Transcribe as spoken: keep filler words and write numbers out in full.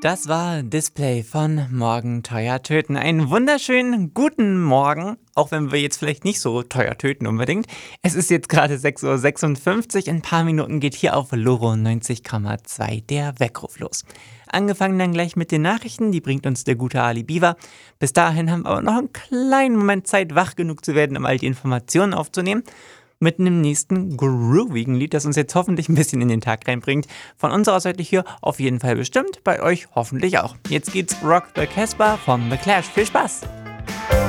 Das war Display von Morgen teuer töten. Einen wunderschönen guten Morgen, auch wenn wir jetzt vielleicht nicht so teuer töten unbedingt. Es ist jetzt gerade sechs Uhr sechsundfünfzig, in ein paar Minuten geht hier auf Loro neunzig Komma zwei der Weckruf los. Angefangen dann gleich mit den Nachrichten, die bringt uns der gute Ali Biwa. Bis dahin haben wir aber noch einen kleinen Moment Zeit, wach genug zu werden, um all die Informationen aufzunehmen. Mit einem nächsten groovigen Lied, das uns jetzt hoffentlich ein bisschen in den Tag reinbringt. Von unserer Seite hier auf jeden Fall bestimmt, bei euch hoffentlich auch. Jetzt geht's Rock the Casbah von The Clash. Viel Spaß!